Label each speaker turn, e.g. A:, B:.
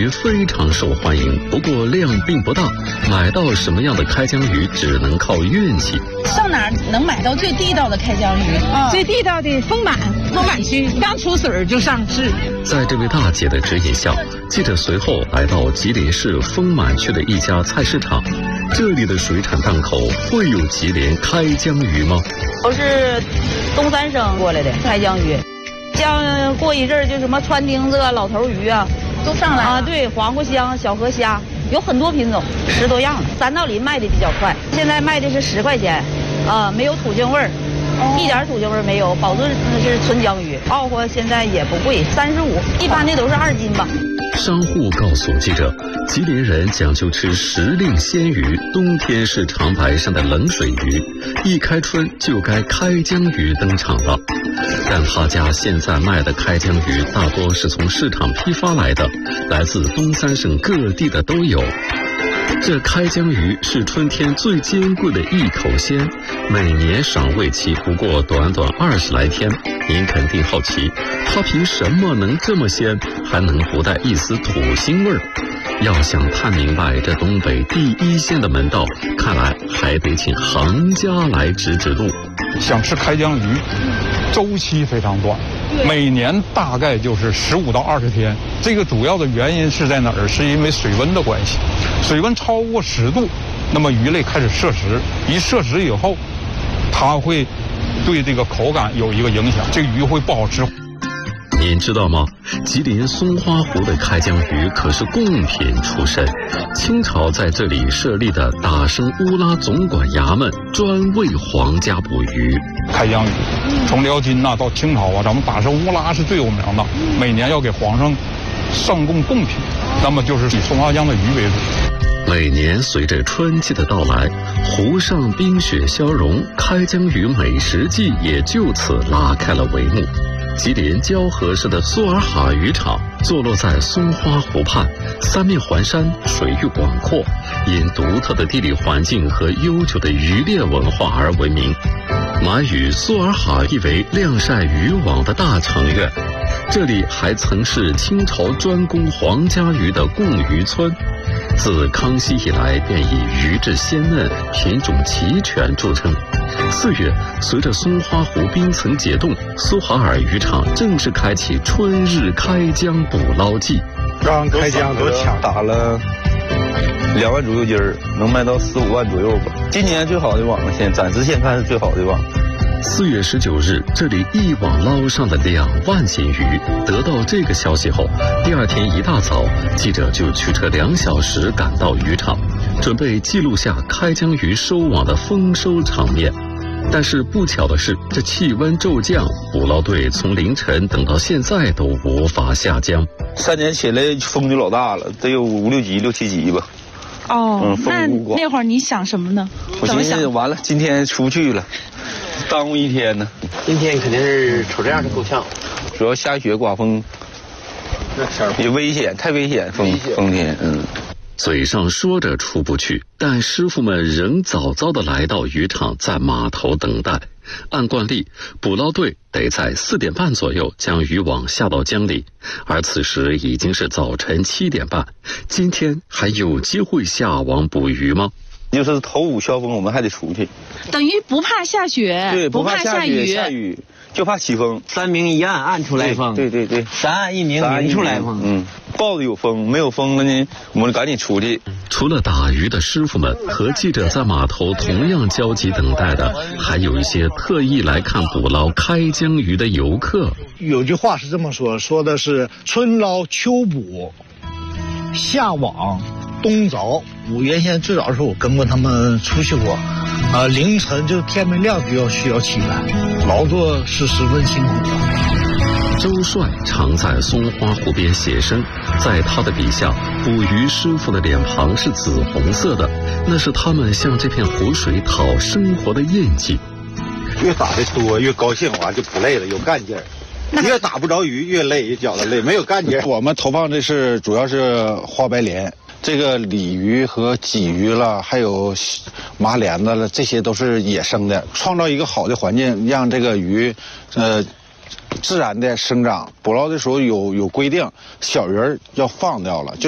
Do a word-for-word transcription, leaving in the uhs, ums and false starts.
A: 鱼非常受欢迎，不过量并不大，买到什么样的开江鱼只能靠运气。
B: 上哪儿能买到最地道的开江鱼？
C: 啊，最地道的丰满，丰满区刚出水就上市。
A: 在这位大姐的指引下，记者随后来到吉林市丰满区的一家菜市场。这里的水产档口会有吉林开江鱼吗？
D: 我是东三省过来的开江鱼，像过一阵儿就什么川钉子啊、老头鱼啊，
B: 都上来了
D: 啊。对，黄瓜香、小河虾，有很多品种，十多样了。三道鳞卖的比较快，现在卖的是十块钱，啊，没有土腥味儿。一点土腥味没有，保证是纯江鱼。奥货现在也不贵，三十五，一般的都是二斤吧。
A: 商户告诉记者，吉林人讲究吃时令鲜鱼，冬天是长白山的冷水鱼，一开春就该开江鱼登场了。但他家现在卖的开江鱼大多是从市场批发来的，来自东三省各地的都有。这开江鱼是春天最珍贵的一口鲜，每年赏味期不过短短二十来天。您肯定好奇，它凭什么能这么鲜，还能不带一丝土腥味儿？要想探明白这东北第一鲜的门道，看来还得请行家来指指路。
E: 想吃开江鱼，周期非常短，每年大概就是十五到二十天。这个主要的原因是在哪儿？是因为水温的关系，水温超过十度，那么鱼类开始摄食，一摄食以后，它会对这个口感有一个影响，这个鱼会不好吃。
A: 您知道吗？吉林松花湖的开江鱼可是贡品出身，清朝在这里设立的打生乌拉总管衙门专为皇家捕鱼。
E: 开江鱼从辽金呐、啊、到清朝啊，咱们打生乌拉是最有名的，每年要给皇上上贡贡品，那么就是以松花江的鱼为主。
A: 每年随着春季的到来，湖上冰雪消融，开江鱼美食季也就此拉开了帷幕。吉林蛟河市的苏尔哈渔场坐落在松花湖畔，三面环山，水域广阔，因独特的地理环境和悠久的渔猎文化而闻名。满语苏尔哈意为晾晒渔网的大城院，这里还曾是清朝专供皇家鱼的供鱼村。自康熙以来便以鱼质鲜嫩、品种齐全著称。四月，随着松花湖冰层解冻，苏哈尔渔场正式开启春日开江捕捞季。
F: 刚开江都抢打了两万左右斤儿，能卖到十五万左右吧。今年最好的网了，现暂时现看是最好的网。
A: 四月十九日，这里一网捞上了两万斤鱼。得到这个消息后，第二天一大早，记者就驱车两小时赶到渔场，准备记录下开江鱼收网的丰收场面。但是不巧的是，这气温骤降，捕捞队从凌晨等到现在都无法下江。
F: 三点起来风就老大了，得有五六级、六七级吧。
B: 哦，嗯、那那会儿你想什么呢？
F: 我寻思完了，今天出去了，耽误一天呢。
G: 今天肯定是瞅这样是够呛，
F: 主要下雪刮风，也危险，太危险，风风天，嗯。
A: 嘴上说着出不去，但师傅们仍早早地来到渔场，在码头等待。按惯例，捕捞队得在四点半左右将渔网下到江里，而此时已经是早晨七点半。今天还有机会下网捕鱼吗？
F: 就是头五消风，我们还得出去。
B: 等于不怕下雪，
F: 对，不怕下
B: 雨，
F: 下雨就怕起风。
G: 三明一暗，暗出来风。
F: 对对对，
G: 三暗一明，明出来风。
F: 嗯，抱着有风，没有风了呢，我们赶紧出去。
A: 除了打鱼的师傅们，和记者在码头同样焦急等待的，还有一些特意来看捕捞开江鱼的游客。
H: 有句话是这么说，说的是春捞秋捕，夏网冬凿。我原先最早的时候我跟过他们出去过，呃，凌晨就天没亮就要需要起来，劳作是十分辛苦的。
A: 周帅常在松花湖边写生，在他的笔下，捕鱼师傅的脸庞是紫红色的，那是他们向这片湖水讨生活的印记。
I: 越打的多越高兴，完就不累了，有干劲儿。越打不着鱼越累，觉得累，没有干劲儿。
J: 我们投放的是主要是花白鲢。这个鲤鱼和鲫鱼了，还有麻莲子了，这些都是野生的，创造一个好的环境，让这个鱼，呃，自然的生长。捕捞的时候有有规定，小鱼儿要放掉了，就